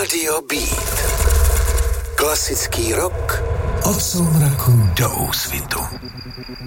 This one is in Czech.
Radio Beat. Klasický rock od soumraku do úsvitu.